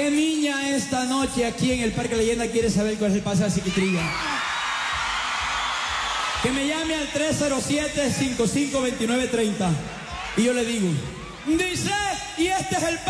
¿Qué niña esta noche aquí en el Parque Leyenda quiere saber cuál es el pase a la psiquiatría? Que me llame al 307-552930 y yo le digo, dice, y este es el